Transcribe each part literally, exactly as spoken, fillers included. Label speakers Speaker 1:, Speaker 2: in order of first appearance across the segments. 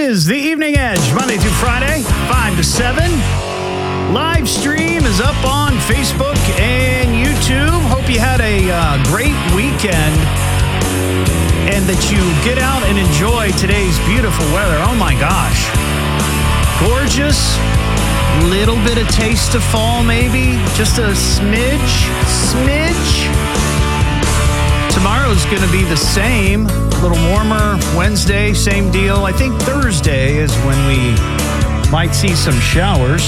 Speaker 1: is the Evening Edge, Monday through Friday, five to seven. Live stream is up on Facebook and YouTube. Hope you had a uh, great weekend and that you get out and enjoy today's beautiful weather. Oh my gosh. Gorgeous. Little bit of taste of fall maybe. Just a smidge. Smidge. Tomorrow's going to be the same. A little warmer. Wednesday, same deal. I think Thursday is when we might see some showers.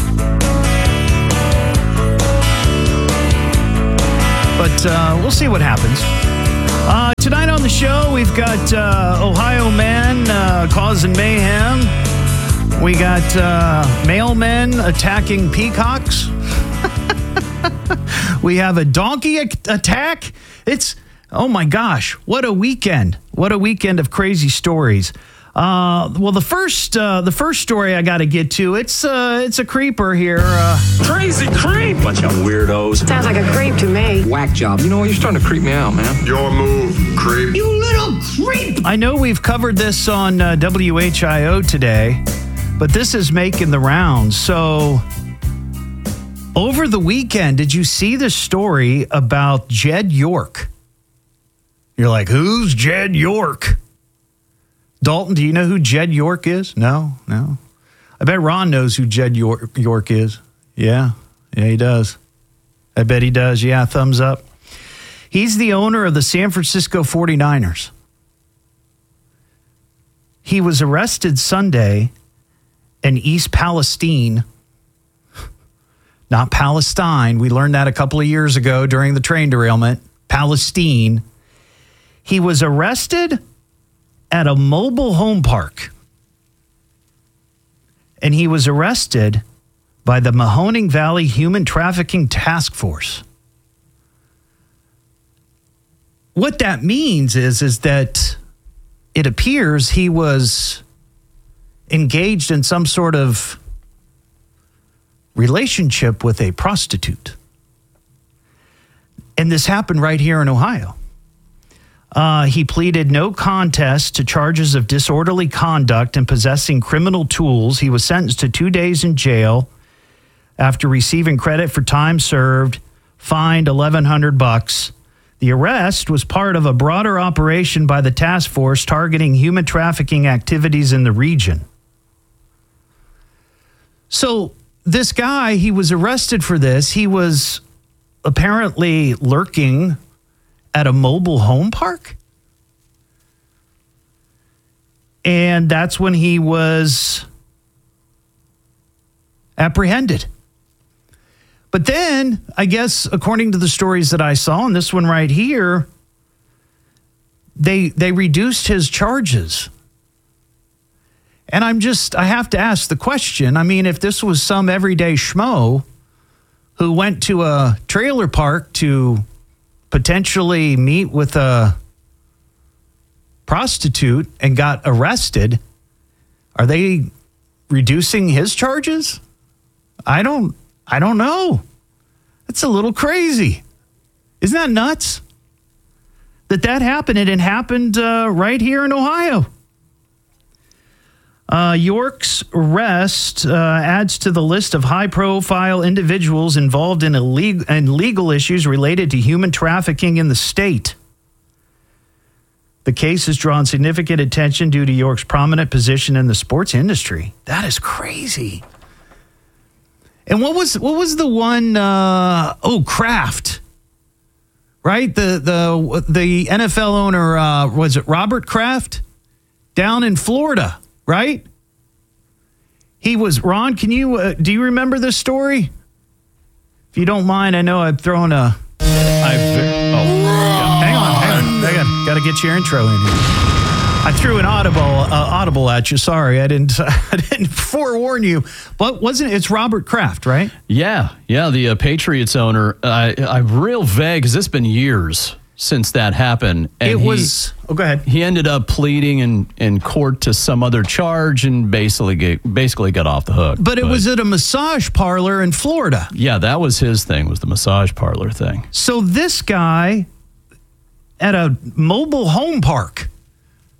Speaker 1: But uh, we'll see what happens. Uh, tonight on the show, we've got uh, Ohio men uh, causing mayhem. We got uh, mailmen attacking peacocks. We have a donkey a- attack. It's, oh my gosh, what a weekend. What a weekend of crazy stories. Uh, well, the first uh, the first story I got to get to, it's uh, it's a creeper here. Uh,
Speaker 2: Crazy creep! Bunch of weirdos.
Speaker 3: Sounds like a creep to me.
Speaker 2: Whack job. You know what? You're starting to creep me out, man.
Speaker 4: Your move, creep.
Speaker 3: You little creep!
Speaker 1: I know we've covered this on uh, W H I O today, but this is making the rounds. So, over the weekend, did you see the story about Jed York? You're like, who's Jed York? Dalton, do you know who Jed York is? No, no. I bet Ron knows who Jed York, York is. Yeah, yeah, he does. I bet he does. Yeah, thumbs up. He's the owner of the San Francisco forty-niners. He was arrested Sunday in East Palestine, not Palestine. We learned that a couple of years ago during the train derailment. Palestine. He was arrested at a mobile home park. And he was arrested by the Mahoning Valley Human Trafficking Task Force. What that means is, is that it appears he was engaged in some sort of relationship with a prostitute. And this happened right here in Ohio. Uh, he pleaded no contest to charges of disorderly conduct and possessing criminal tools. He was sentenced to two days in jail after receiving credit for time served, fined eleven hundred bucks. The arrest was part of a broader operation by the task force targeting human trafficking activities in the region. So this guy, he was arrested for this. He was apparently lurking at a mobile home park. And that's when he was apprehended. But then, I guess, according to the stories that I saw, and this one right here, they they reduced his charges. And I'm just, I have to ask the question, I mean, if this was some everyday schmo who went to a trailer park to potentially meet with a prostitute and got arrested, are they reducing his charges? I don't, I don't know. That's a little crazy. Isn't that nuts? That that happened, and it happened uh, right here in Ohio. Uh, York's arrest uh, adds to the list of high-profile individuals involved in, illegal, in legal issues related to human trafficking in the state. The case has drawn significant attention due to York's prominent position in the sports industry. That is crazy. And what was what was the one? Uh, oh, Kraft, right? The the the N F L owner, uh, was it Robert Kraft, down in Florida? Right? He was, Ron, can you, uh, do you remember this story? If you don't mind, I know I've thrown a, I've, oh, yeah, hang on, hang on, hang on. Got to get your intro in here. I threw an audible, uh, audible at you. Sorry, I didn't, I didn't forewarn you. But wasn't it, it's Robert Kraft, right?
Speaker 5: Yeah, yeah, the uh, Patriots owner. I, I'm real vague because it's been years since that happened. And
Speaker 1: it
Speaker 5: he,
Speaker 1: was, oh, go ahead.
Speaker 5: He ended up pleading in, in court to some other charge and basically get, basically got off the hook.
Speaker 1: But it but, was at a massage parlor in Florida.
Speaker 5: Yeah, that was his thing, was the massage parlor thing.
Speaker 1: So this guy at a mobile home park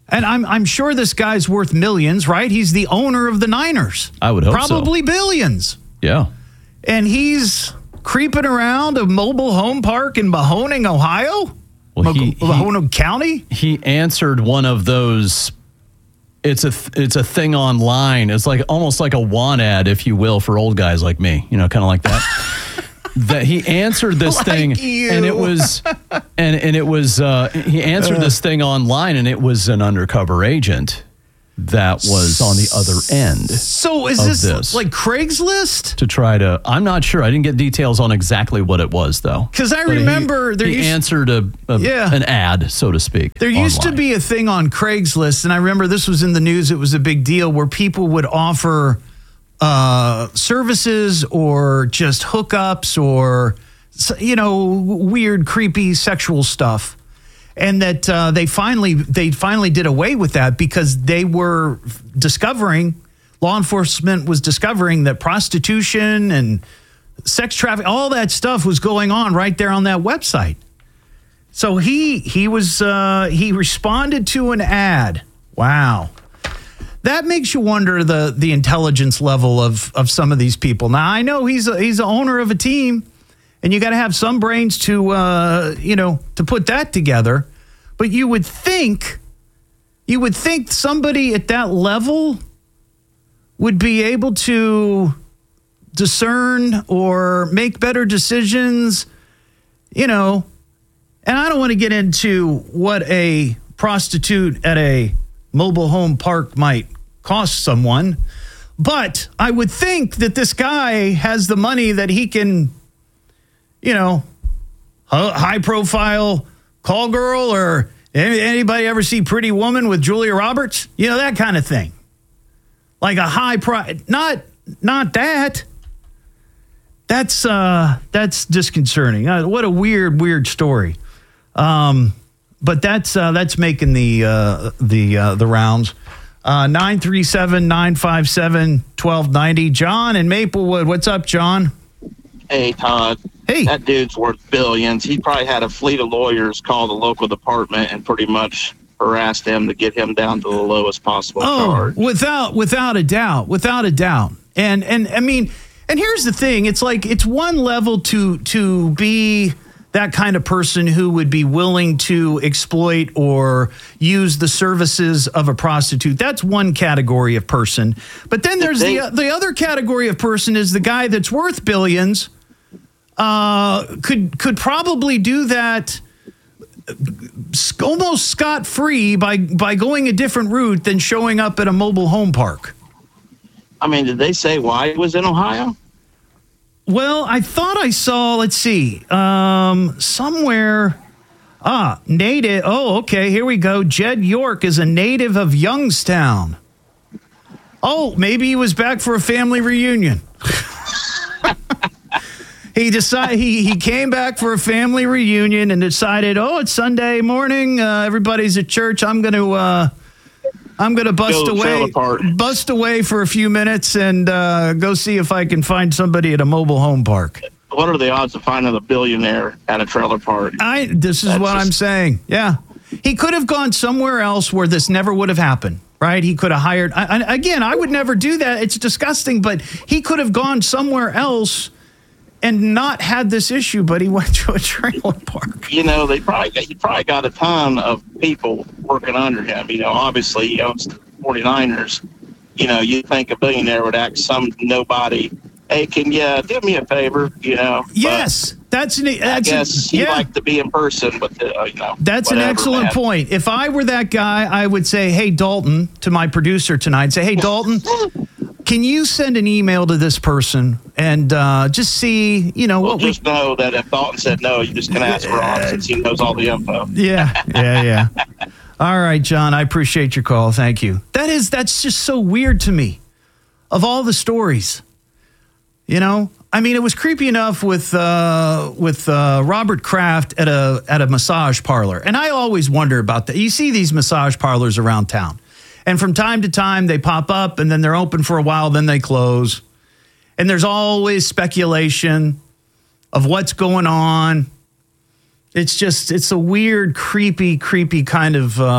Speaker 1: And I'm I'm sure this guy's worth millions, right? He's the owner of the Niners.
Speaker 5: I would hope so.
Speaker 1: Probably billions.
Speaker 5: Yeah.
Speaker 1: And he's creeping around a mobile home park in Mahoning, Ohio?
Speaker 5: Well, he, he,
Speaker 1: Mahoning County?
Speaker 5: He answered one of those. It's a it's a thing online. It's like almost like a want ad, if you will, for old guys like me. You know, kind of like that. That he answered this
Speaker 1: like
Speaker 5: thing,
Speaker 1: you.
Speaker 5: and it was, and and it was. Uh, he answered uh, this thing online, and it was an undercover agent that was on the other end.
Speaker 1: So is this, this like Craigslist?
Speaker 5: To try to, I'm not sure. I didn't get details on exactly what it was, though.
Speaker 1: Because I but remember
Speaker 5: he,
Speaker 1: there
Speaker 5: he
Speaker 1: used,
Speaker 5: answered a, a
Speaker 1: yeah.
Speaker 5: an ad, so to speak.
Speaker 1: There used online. to be a thing on Craigslist, and I remember this was in the news. It was a big deal where people would offer uh, services or just hookups or, you know, weird, creepy sexual stuff. And that uh, they finally they finally did away with that because they were discovering, law enforcement was discovering that prostitution and sex trafficking, all that stuff was going on right there on that website. So he he was uh, he responded to an ad. Wow. That makes you wonder the the intelligence level of of some of these people. Now I know he's a, he's the owner of a team. And you got to have some brains to, uh, you know, to put that together. But you would think, you would think somebody at that level would be able to discern or make better decisions, you know. And I don't want to get into what a prostitute at a mobile home park might cost someone. But I would think that this guy has the money that he can, you know, high profile call girl, or anybody ever see Pretty Woman with Julia Roberts? You know, that kind of thing. Like a high price, not not that. That's uh, that's disconcerting. Uh, what a weird, weird story. Um, but that's uh, that's making the uh, the uh, the rounds. Uh, nine three seven, nine five seven, one two nine zero. John in Maplewood. What's up, John?
Speaker 4: Hey, Todd.
Speaker 1: Hey.
Speaker 4: That dude's worth billions. He probably had a fleet of lawyers call the local department and pretty much harassed them to get him down to the lowest possible
Speaker 1: oh,
Speaker 4: charge.
Speaker 1: Without, without a doubt. Without a doubt. And, and I mean, and here's the thing. It's like, it's one level to, to be that kind of person who would be willing to exploit or use the services of a prostitute. That's one category of person. But then there's they, the the other category of person is the guy that's worth billions, uh, could could probably do that almost scot-free by, by going a different route than showing up at a mobile home park.
Speaker 4: I mean, did they say why it was in Ohio?
Speaker 1: Well, I thought I saw, let's see, um, somewhere, ah, native, oh, okay, here we go. Jed York is a native of Youngstown. Oh, maybe he was back for a family reunion. he decided, he, he came back for a family reunion and decided, oh, it's Sunday morning, uh, everybody's at church, I'm going to, uh, I'm going to bust away, bust away for a few minutes and uh, go see if I can find somebody at a mobile home park.
Speaker 4: What are the odds of finding a billionaire at a trailer park?
Speaker 1: I. This is That's what just... I'm saying. Yeah. He could have gone somewhere else where this never would have happened, right? He could have hired. I, again, I would never do that. It's disgusting, but he could have gone somewhere else and not had this issue, but he went to a trailer park.
Speaker 4: You know, they probably got, he probably got a ton of people working under him. You know, obviously he owns the forty-niners. You know, you think a billionaire would act some nobody. Hey, can you do me a favor? You know.
Speaker 1: Yes, but that's an. That's
Speaker 4: I guess
Speaker 1: an,
Speaker 4: he
Speaker 1: yeah.
Speaker 4: liked to be in person, but uh, you know.
Speaker 1: That's
Speaker 4: whatever,
Speaker 1: an excellent
Speaker 4: man.
Speaker 1: point. If I were that guy, I would say, "Hey, Dalton," to my producer tonight. Say, "Hey, Dalton." Can you send an email to this person and uh, just see, you know,
Speaker 4: well,
Speaker 1: what
Speaker 4: just
Speaker 1: we...
Speaker 4: know that if Dalton said no, you just can ask Ron since he knows all the info.
Speaker 1: Yeah, yeah, yeah. All right, John, I appreciate your call. Thank you. That is, that's just so weird to me. Of all the stories, you know, I mean, it was creepy enough with uh, with uh, Robert Kraft at a at a massage parlor, and I always wonder about that. You see these massage parlors around town. And from time to time, they pop up, and then they're open for a while, then they close. And there's always speculation of what's going on. It's just, it's a weird, creepy, creepy kind of uh,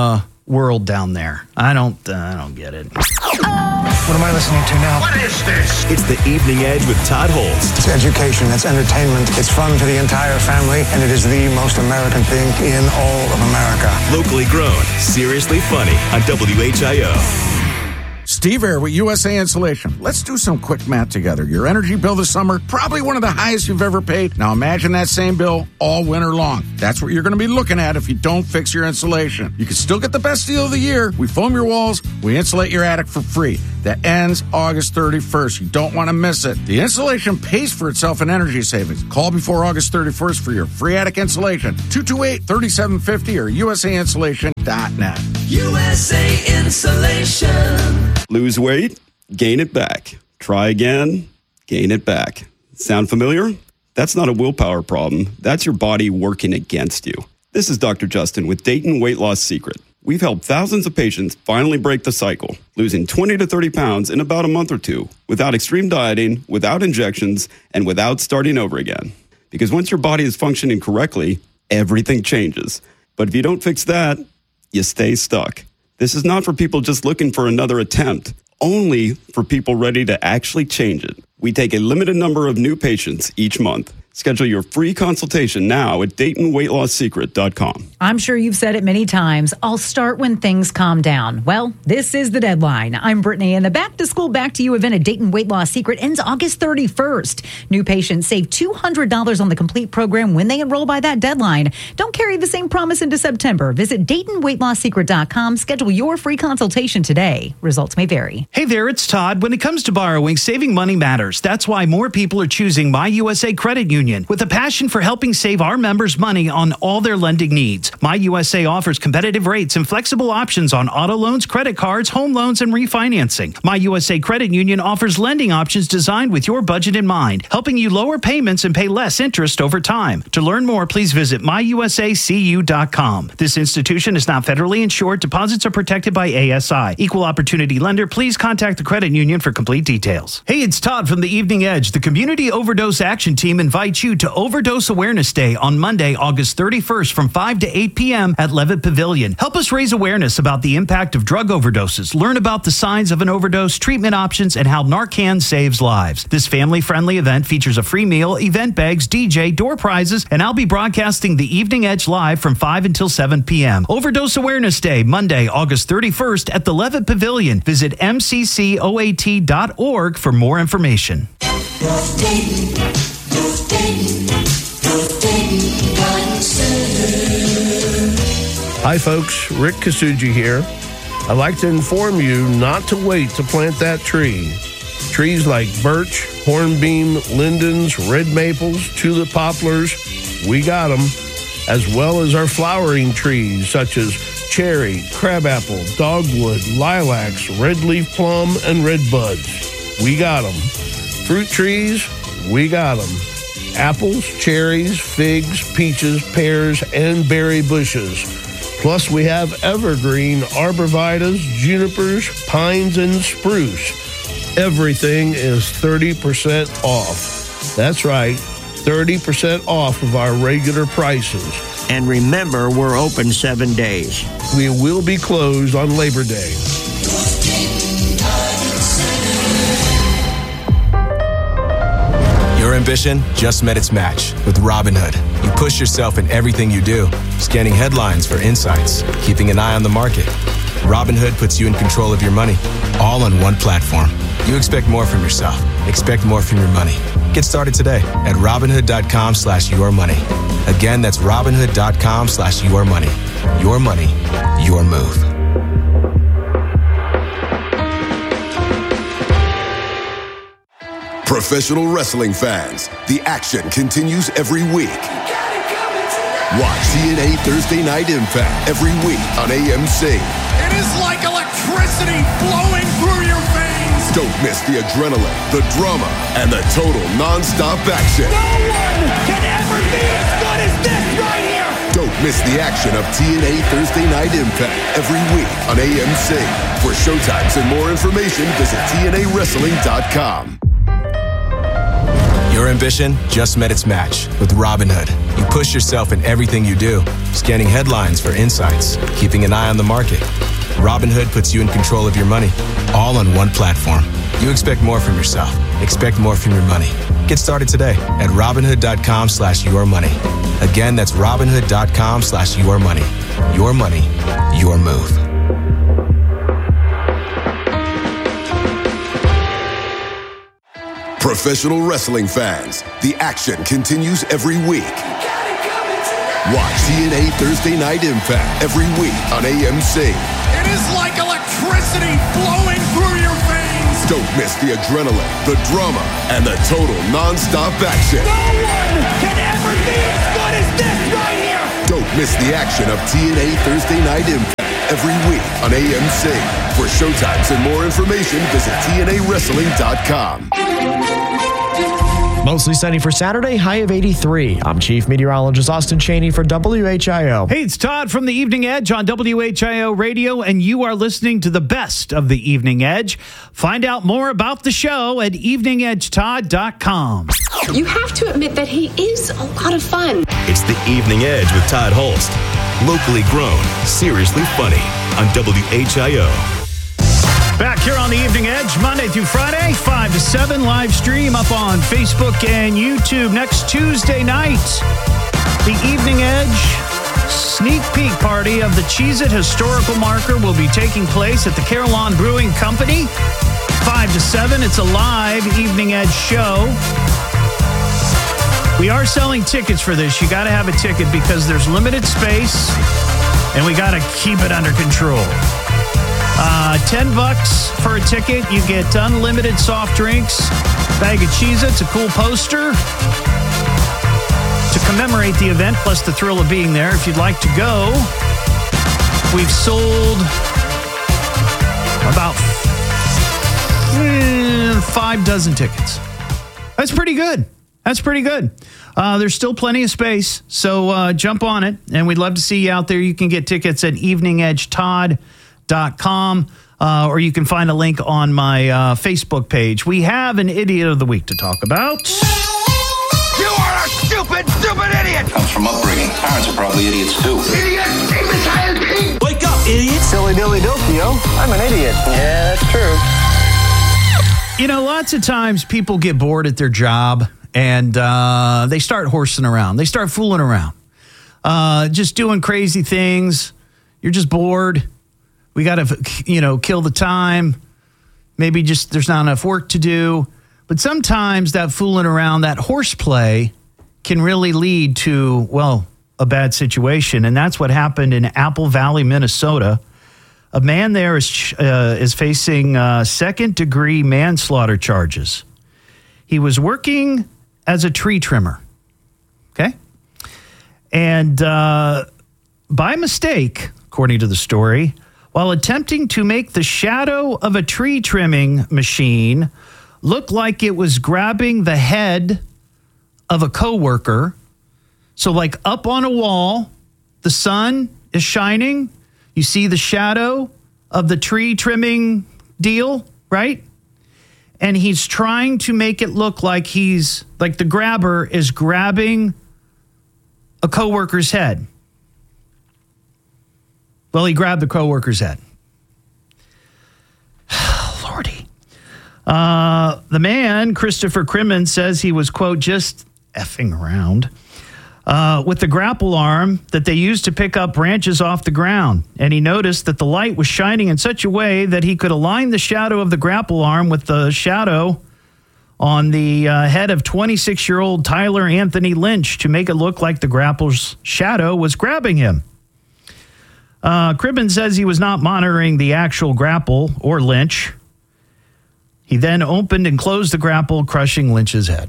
Speaker 1: world down there. I don't, uh, I don't get it.
Speaker 6: What am I listening to now?
Speaker 7: What is this? It's the Evening Edge with Todd Holst.
Speaker 6: It's education, it's entertainment, it's fun for the entire family, and it is the most American thing in all of America.
Speaker 7: Locally grown, seriously funny on W H I O.
Speaker 8: Steve here with U S A Insulation. Let's do some quick math together. Your energy bill this summer, probably one of the highest you've ever paid. Now imagine that same bill all winter long. That's what you're going to be looking at if you don't fix your insulation. You can still get the best deal of the year. We foam your walls, we insulate your attic for free. That ends August thirty-first. You don't want to miss it. The insulation pays for itself in energy savings. Call before August thirty-first for your free attic insulation. two two eight, three seven five zero or U S A insulation dot net.
Speaker 9: U S A Insulation.
Speaker 10: Lose weight, gain it back. Try again, gain it back. Sound familiar? That's not a willpower problem. That's your body working against you. This is Doctor Justin with Dayton Weight Loss Secret. We've helped thousands of patients finally break the cycle, losing twenty to thirty pounds in about a month or two, without extreme dieting, without injections, and without starting over again. Because once your body is functioning correctly, everything changes. But if you don't fix that, you stay stuck. This is not for people just looking for another attempt, only for people ready to actually change it. We take a limited number of new patients each month. Schedule your free consultation now at Dayton Weight Loss Secret dot com.
Speaker 11: I'm sure you've said it many times. I'll start when things calm down. Well, this is the deadline. I'm Brittany, and the Back to School, Back to You event at Dayton Weight Loss Secret ends August thirty-first. New patients save two hundred dollars on the complete program when they enroll by that deadline. Don't carry the same promise into September. Visit Dayton Weight Loss Secret dot com. Schedule your free consultation today. Results may vary.
Speaker 1: Hey there, it's Todd. When it comes to borrowing, saving money matters. That's why more people are choosing My U S A Credit Union. With a passion for helping save our members money on all their lending needs, My U S A offers competitive rates and flexible options on auto loans, credit cards, home loans, and refinancing. My U S A Credit Union offers lending options designed with your budget in mind, helping you lower payments and pay less interest over time. To learn more, please visit my u s a c u dot com. This institution is not federally insured. Deposits are protected by A S I. Equal opportunity lender. Please contact the credit union for complete details. Hey, it's Todd from the Evening Edge. The Community Overdose Action Team invites you to Overdose Awareness Day on Monday, August thirty-first from five to eight p.m. at Levitt Pavilion. Help us raise awareness about the impact of drug overdoses. Learn about the signs of an overdose, treatment options, and how Narcan saves lives. This family-friendly event features a free meal, event bags, D J, door prizes, and I'll be broadcasting the Evening Edge live from five until seven p.m. Overdose Awareness Day, Monday, August thirty-first at the Levitt Pavilion. Visit m c c o a t dot org for more information.
Speaker 12: Hi folks, Rick Kasuji here. I'd like to inform you not to wait to plant that tree. Trees like birch, hornbeam, lindens, red maples, tulip poplars, we got them, as well as our flowering trees such as cherry, crabapple, dogwood, lilacs, red leaf plum, and red buds. We got them. Fruit trees, we got them. Apples, cherries, figs, peaches, pears, and berry bushes. Plus, we have evergreen arborvitaes, junipers, pines, and spruce. Everything is thirty percent off. That's right, thirty percent off of our regular prices.
Speaker 13: And remember, we're open seven days.
Speaker 12: We will be closed on Labor Day.
Speaker 14: Your ambition just met its match with Robinhood. You push yourself in everything you do, scanning headlines for insights, keeping an eye on the market. Robinhood puts you in control of your money, all on one platform. You expect more from yourself. Expect more from your money. Get started today at Robinhood.com slash your money. Again, that's Robinhood.com slash your money. Your money, your move.
Speaker 15: Professional wrestling fans, the action continues every week. Watch T N A Thursday Night Impact every week on A M C.
Speaker 16: It is like electricity flowing through your veins.
Speaker 15: Don't miss the adrenaline, the drama, and the total non-stop action.
Speaker 16: No one can ever be as good as this right here.
Speaker 15: Don't miss the action of T N A Thursday Night Impact every week on A M C. For showtimes and more information, visit T N A wrestling dot com.
Speaker 14: Your ambition just met its match with Robinhood. You push yourself in everything you do, scanning headlines for insights, keeping an eye on the market. Robinhood puts you in control of your money, all on one platform. You expect more from yourself. Expect more from your money. Get started today at Robinhood.com slash your money. Again, that's Robinhood.com slash your money. Your money, your move.
Speaker 15: Professional wrestling fans, the action continues every week. Watch T N A Thursday Night Impact every week on A M C.
Speaker 16: It is like electricity flowing through your veins.
Speaker 15: Don't miss the adrenaline, the drama, and the total non-stop action.
Speaker 16: No one can ever be as good as this right here.
Speaker 15: Don't miss the action of T N A Thursday Night Impact every week on A M C. For showtimes and more information, visit T N A wrestling dot com.
Speaker 17: Mostly sunny for Saturday, high of eighty-three. I'm Chief Meteorologist Austin Cheney for W H I O.
Speaker 1: Hey, it's Todd from the Evening Edge on W H I O Radio, and you are listening to the best of the Evening Edge. Find out more about the show at evening edge todd dot com.
Speaker 3: You have to admit that he is a lot of fun.
Speaker 7: It's the Evening Edge with Todd Holst. Locally grown, seriously funny on W H I O.
Speaker 1: Back here on the Evening Edge, Monday through Friday, five to seven, live stream up on Facebook and YouTube. Next Tuesday night, the Evening Edge sneak peek party of the Cheez-It Historical Marker will be taking place at the Carillon Brewing Company, five to seven. It's a live Evening Edge show. We are selling tickets for this. You got to have a ticket because there's limited space, and we got to keep it under control. Uh, ten bucks for a ticket. You get unlimited soft drinks, bag of Cheez-Its, a cool poster to commemorate the event, plus the thrill of being there. If you'd like to go, we've sold about mm, five dozen tickets. That's pretty good. That's pretty good. Uh, there's still plenty of space, so uh, jump on it, and we'd love to see you out there. You can get tickets at evening edge todd dot com, uh, or you can find a link on my uh, Facebook page. We have an Idiot of the Week to talk about.
Speaker 16: You are a stupid, stupid idiot.
Speaker 18: Comes from upbringing. Parents are probably idiots too.
Speaker 16: Idiot, famous child king.
Speaker 18: Wake up, idiot.
Speaker 6: Silly dilly dokio. I'm an idiot. Yeah, that's true.
Speaker 1: You know, lots of times people get bored at their job and uh, they start horsing around. They start fooling around. Uh, just doing crazy things. You're just bored. We got to, you know, kill the time. Maybe just there's not enough work to do. But sometimes that fooling around, that horseplay can really lead to, well, a bad situation. And that's what happened in Apple Valley, Minnesota. A man there is uh, is facing uh, second-degree manslaughter charges. He was working as a tree trimmer, okay? And uh, by mistake, according to the story, while attempting to make the shadow of a tree trimming machine look like it was grabbing the head of a coworker. So like up on a wall, the sun is shining. You see the shadow of the tree trimming deal, right? And he's trying to make it look like he's, like the grabber is grabbing a coworker's head. Well, he grabbed the coworker's head. Lordy. Uh, the man, Christopher Crimmins, says he was, quote, just effing around uh, with the grapple arm that they used to pick up branches off the ground. And he noticed that the light was shining in such a way that he could align the shadow of the grapple arm with the shadow on the uh, head of twenty-six-year-old Tyler Anthony Lynch to make it look like the grapple's shadow was grabbing him. Uh, Cribbins says he was not monitoring the actual grapple or Lynch. He then opened and closed the grapple, crushing Lynch's head.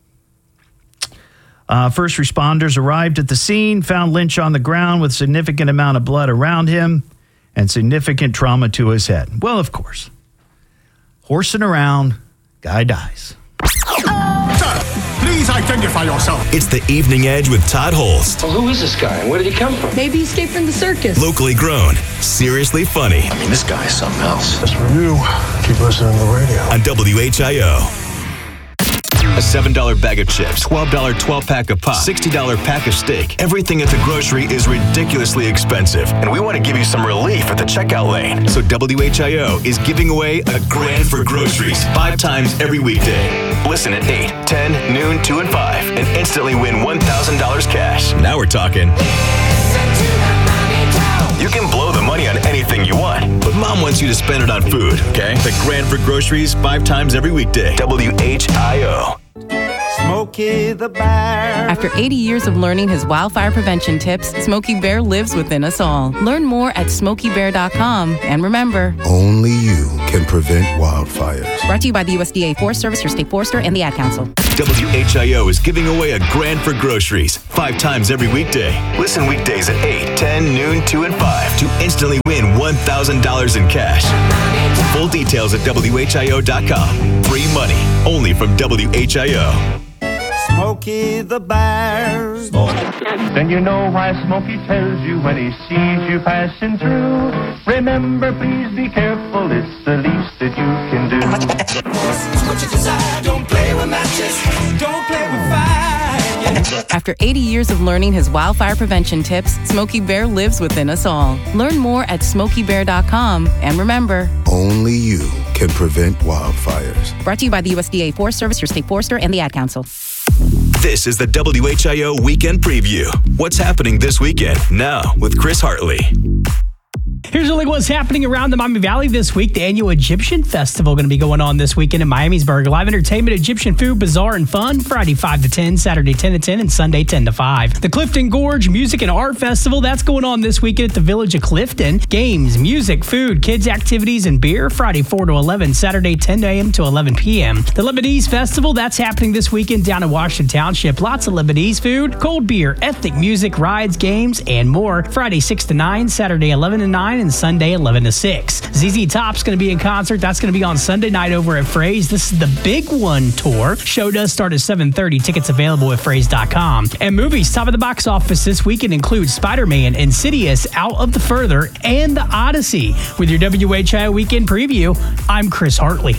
Speaker 1: Uh, first responders arrived at the scene, found Lynch on the ground with significant amount of blood around him and significant trauma to his head. Well, of course. Horsing around, guy dies.
Speaker 16: Sir, please identify yourself.
Speaker 7: It's the Evening Edge with Todd Holst.
Speaker 18: Well, who is this guy and where did he come from?
Speaker 3: Maybe he escaped from the circus.
Speaker 7: Locally grown, seriously funny.
Speaker 18: I mean, this guy is something else.
Speaker 6: Just for you, keep listening to the radio.
Speaker 7: On W H I O.
Speaker 19: A seven dollar bag of chips, twelve dollar twelve-pack of pop, sixty dollar pack of steak. Everything at the grocery is ridiculously expensive, and we want to give you some relief at the checkout lane. So W H I O is giving away a grand for groceries five times every weekday. Listen at eight, ten, noon, two, and five, and instantly win one thousand dollars cash. Now we're talking. You can blow the money on anything you want, but Mom wants you to spend it on food, okay? The grand for groceries five times every weekday. W H I O.
Speaker 20: Smokey the Bear. After eighty years of learning his wildfire prevention tips, Smokey Bear lives within us all. Learn more at smokey bear dot com. And remember,
Speaker 21: only you can prevent wildfires.
Speaker 20: Brought to you by the U S D A Forest Service, your state forester, and the Ad Council.
Speaker 19: W H I O is giving away a grand for groceries five times every weekday. Listen weekdays at eight, ten, noon, two, and five to instantly win one thousand dollars in cash. Full details at W H I O dot com. Free money only from W H I O.
Speaker 20: Smokey the Bear.
Speaker 22: Then you know why Smokey tells you when he sees you passing through. Remember, please be careful, it's the least that you can do.
Speaker 9: What you desire, don't play with matches, don't play with fire.
Speaker 20: After eighty years of learning his wildfire prevention tips, Smokey Bear lives within us all. Learn more at smokey bear dot com. And remember,
Speaker 21: only you can prevent wildfires.
Speaker 20: Brought to you by the U S D A Forest Service, your state forester, and the Ad Council.
Speaker 19: This is the W H I O Weekend Preview. What's happening this weekend? Now with Chris Hartley.
Speaker 23: Here's a look at what's happening around the Miami Valley this week. The annual Egyptian Festival going to be going on this weekend in Miamisburg. Live entertainment, Egyptian food, bazaar, and fun. Friday five to ten, Saturday ten to ten, and Sunday ten to five. The Clifton Gorge Music and Art Festival, that's going on this weekend at the Village of Clifton. Games, music, food, kids' activities, and beer. Friday four to eleven, Saturday ten a.m. to eleven p.m. The Lebanese Festival, that's happening this weekend down in Washington Township. Lots of Lebanese food, cold beer, ethnic music, rides, games, and more. Friday six to nine, Saturday eleven to nine, and Sunday eleven to six. Z Z Top's going to be in concert. That's going to be on Sunday night over at Fraze. This is the Big One tour. Show does start at seven thirty. Tickets available at fraze dot com. And movies top of the box office this weekend include Spider-Man, Insidious, Out of the Further, and The Odyssey. With your W H I O Weekend Preview, I'm Chris Hartley.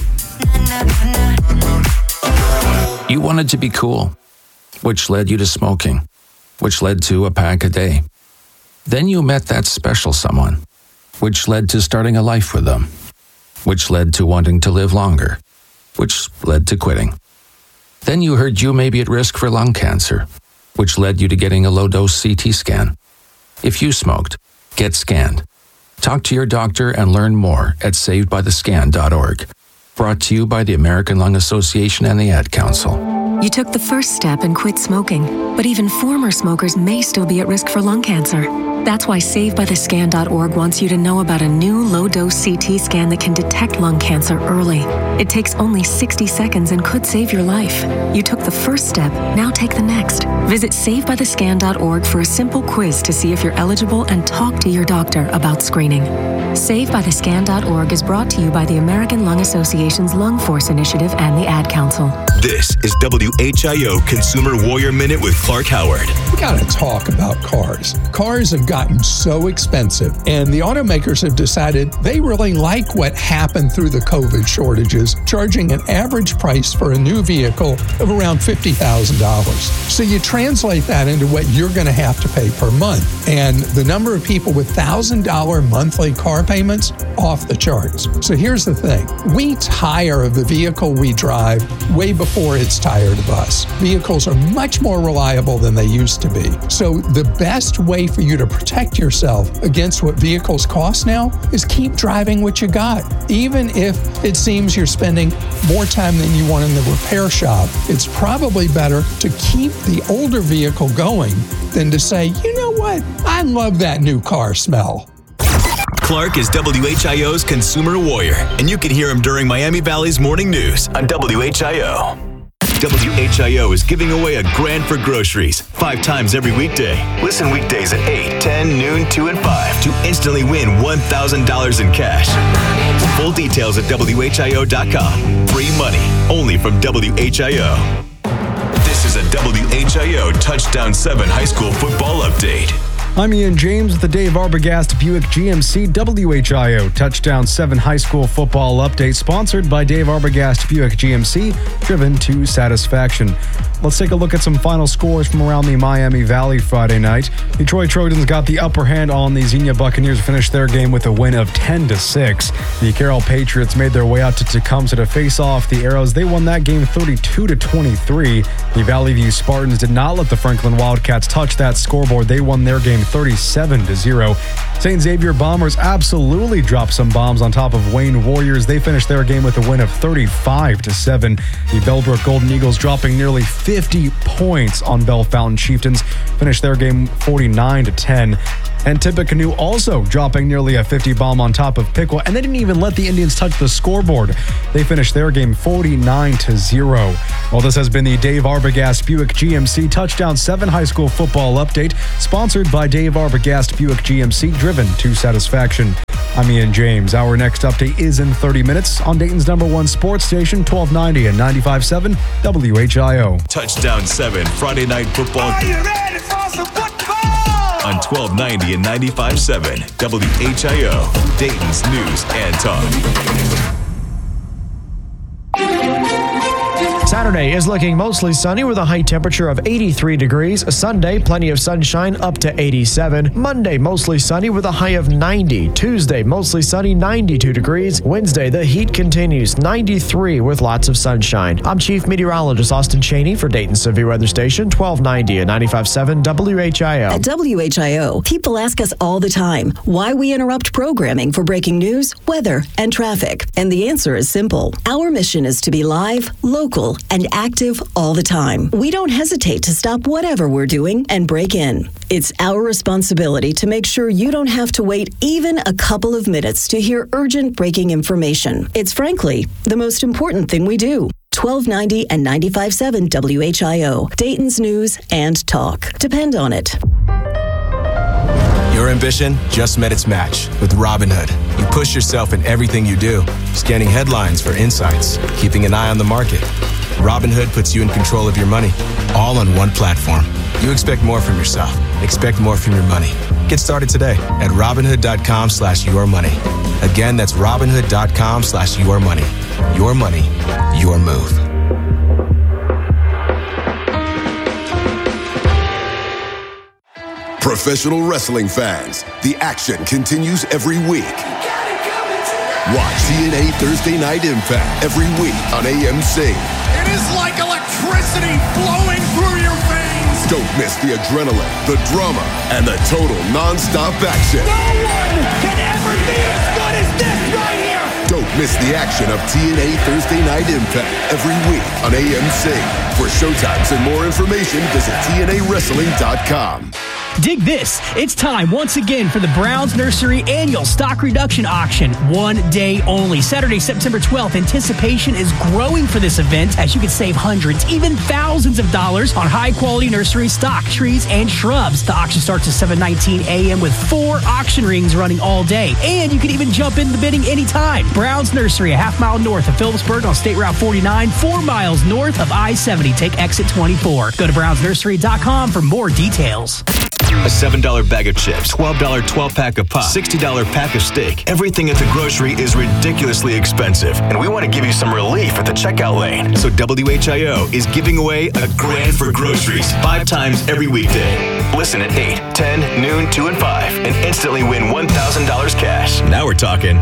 Speaker 24: You wanted to be cool, which led you to smoking, which led to a pack a day. Then you met that special someone, which led to starting a life with them, which led to wanting to live longer, which led to quitting. Then you heard you may be at risk for lung cancer, which led you to getting a low-dose C T scan. If you smoked, get scanned. Talk to your doctor and learn more at saved by the scan dot org. Brought to you by the American Lung Association and the Ad Council.
Speaker 25: You took the first step and quit smoking, but even former smokers may still be at risk for lung cancer. That's why saved by the scan dot org wants you to know about a new low-dose C T scan that can detect lung cancer early. It takes only sixty seconds and could save your life. You took the first step, now take the next. Visit saved by the scan dot org for a simple quiz to see if you're eligible and talk to your doctor about screening. saved by the scan dot org is brought to you by the American Lung Association's Lung Force Initiative and the Ad Council.
Speaker 19: This is W H I O Consumer Warrior Minute with Clark Howard.
Speaker 26: We got to talk about cars. Cars have gotten so expensive, and the automakers have decided they really like what happened through the COVID shortages, charging an average price for a new vehicle of around fifty thousand dollars. So you translate that into what you're going to have to pay per month, and the number of people with one thousand dollars monthly car payments, off the charts. So here's the thing. We tire of the vehicle we drive way before it's tired of us. Vehicles are much more reliable than they used to be. So the best way for you to protect yourself against what vehicles cost now is keep driving what you got. Even if it seems you're spending more time than you want in the repair shop, it's probably better to keep the older vehicle going than to say, you know what, I love that new car smell.
Speaker 19: Clark is W H I O's Consumer Warrior, and you can hear him during Miami Valley's Morning News on W H I O. W H I O is giving away a grand for groceries five times every weekday. Listen weekdays at eight, ten, noon, two, and five to instantly win one thousand dollars in cash. Full details at W H I O dot com. Free money only from W H I O. This is a W H I O Touchdown seven high school football update.
Speaker 2: I'm Ian James with the Dave Arbogast Buick G M C W H I O Touchdown seven High School Football Update, sponsored by Dave Arbogast Buick G M C, driven to satisfaction. Let's take a look at some final scores from around the Miami Valley Friday night. Detroit Trojans got the upper hand on the Xenia Buccaneers, finished their game with a win of ten to six. The Carroll Patriots made their way out to Tecumseh to face off the Arrows. They won that game thirty-two to twenty-three. The Valley View Spartans did not let the Franklin Wildcats touch that scoreboard. They won their game thirty-seven to zero. Saint Xavier Bombers absolutely dropped some bombs on top of Wayne Warriors. They finished their game with a win of thirty-five to seven. The Bellbrook Golden Eagles dropping nearly fifty points on Bell Fountain Chieftains, finished their game forty-nine to ten. And Tippecanoe also dropping nearly a fifty bomb on top of Piqua, and they didn't even let the Indians touch the scoreboard. They finished their game forty-nine to zero. Well, this has been the Dave Arbogast Buick G M C Touchdown seven High School Football Update, sponsored by Dave Arbogast Buick G M C, driven to satisfaction. I'm Ian James. Our next update is in thirty minutes on Dayton's number one sports station, twelve ninety and ninety-five point seven W H I O.
Speaker 19: Touchdown seven Friday Night Football.
Speaker 9: Are you ready for some football?
Speaker 19: On twelve ninety and ninety-five point seven W H I O, Dayton's News and Talk.
Speaker 17: Saturday is looking mostly sunny with a high temperature of eighty-three degrees. Sunday, plenty of sunshine up to eighty-seven. Monday, mostly sunny with a high of ninety. Tuesday, mostly sunny, ninety-two degrees. Wednesday, the heat continues, ninety-three with lots of sunshine. I'm Chief Meteorologist Austin Cheney for Dayton Severe Weather Station, twelve ninety and ninety-five point seven W H I O.
Speaker 4: At W H I O, people ask us all the time why we interrupt programming for breaking news, weather, and traffic. And the answer is simple. Our mission is to be live, local, and active all the time. We don't hesitate to stop whatever we're doing and break in. It's our responsibility to make sure you don't have to wait even a couple of minutes to hear urgent breaking information. It's frankly the most important thing we do. twelve ninety and ninety-five point seven W H I O, Dayton's News and Talk. Depend on it.
Speaker 24: Your ambition just met its match with Robinhood. You push yourself in everything you do, scanning headlines for insights, keeping an eye on the market. Robinhood puts you in control of your money, all on one platform. You expect more from yourself. Expect more from your money. Get started today at Robinhood.com slash your money. Again, that's Robinhood.com slash your money. Your money, your move.
Speaker 15: Professional wrestling fans, the action continues every week. Watch T N A Thursday Night Impact every week on A M C.
Speaker 16: It is like electricity flowing through your veins.
Speaker 15: Don't miss the adrenaline, the drama, and the total non-stop action.
Speaker 9: No one can ever be as good as this right here.
Speaker 15: Don't miss the action of T N A Thursday Night Impact every week on A M C. For showtimes and more information, visit T N A wrestling dot com.
Speaker 23: Dig this. It's time once again for the Browns Nursery Annual Stock Reduction Auction. One day only. Saturday, September twelfth. Anticipation is growing for this event as you can save hundreds, even thousands of dollars on high-quality nursery stock, trees, and shrubs. The auction starts at seven nineteen a.m. with four auction rings running all day. And you can even jump in the bidding anytime. Browns Nursery, a half mile north of Phillipsburg on State Route forty-nine, four miles north of I seventy. Take exit twenty-four. Go to browns nursery dot com for more details.
Speaker 19: A seven dollar bag of chips, twelve dollar twelve-pack of pop, sixty dollar pack of steak. Everything at the grocery is ridiculously expensive, and we want to give you some relief at the checkout lane. So W H I O is giving away a grand for groceries five times every weekday. Listen at eight, ten, noon, two, and five, and instantly win one thousand dollars cash. Now we're talking.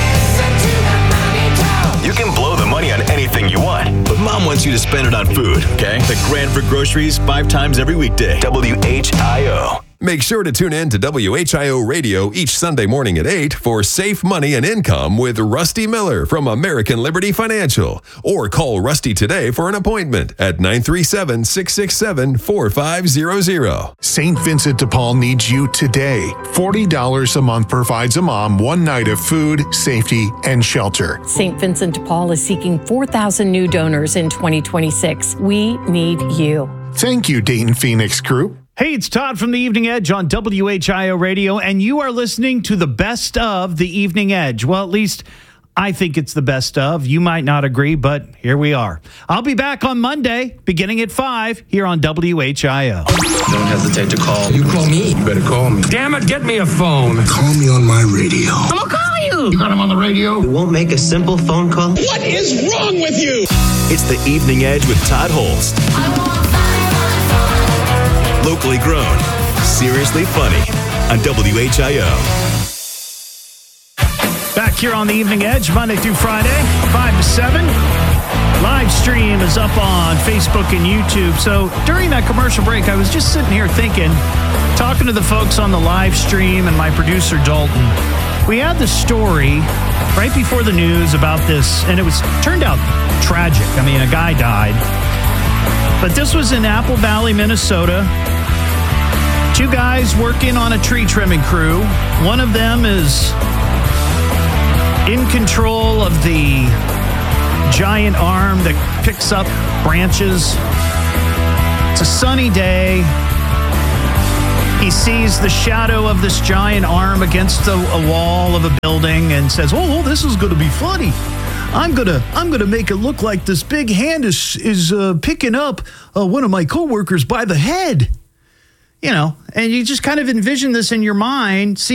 Speaker 19: You can blow the money on anything you want, but Mom wants you to spend it on food, okay? The grand for groceries five times every weekday. W H I O.
Speaker 5: Make sure to tune in to W H I O Radio each Sunday morning at eight for Safe Money and Income with Rusty Miller from American Liberty Financial. Or call Rusty today for an appointment at nine three seven, six six seven, four five zero zero.
Speaker 8: Saint Vincent de Paul needs you today. forty dollars a month provides a mom one night of food, safety, and shelter.
Speaker 10: Saint Vincent de Paul is seeking four thousand new donors in twenty twenty-six. We need you.
Speaker 8: Thank you, Dayton Phoenix Group.
Speaker 1: Hey, it's Todd from the Evening Edge on W H I O Radio, and you are listening to the best of the Evening Edge. Well, at least I think it's the best of. You might not agree, but here we are. I'll be back on Monday, beginning at five, here on W H I O.
Speaker 3: Don't hesitate to call.
Speaker 11: You call me? You better call me. Damn it, get me a phone.
Speaker 12: Call me on my radio.
Speaker 11: I'm gonna call you. You got him on the radio?
Speaker 3: You won't make a simple phone call?
Speaker 16: What is wrong with you?
Speaker 7: It's the Evening Edge with Todd Holst. Locally grown, seriously funny on W H I O.
Speaker 1: Back here on the Evening Edge, Monday through Friday, five to seven. Live stream is up on Facebook and YouTube. So during that commercial break, I was just sitting here thinking, talking to the folks on the live stream and my producer, Dalton. We had the story right before the news about this, and it was turned out tragic. I mean, a guy died. But this was in Apple Valley, Minnesota. Two guys working on a tree trimming crew. One of them is in control of the giant arm that picks up branches. It's a sunny day. He sees the shadow of this giant arm against a, a wall of a building and says, "Oh, this is going to be funny. I'm gonna, I'm gonna make it look like this big hand is is uh, picking up uh, one of my coworkers by the head." You know, and you just kind of envision this in your mind. See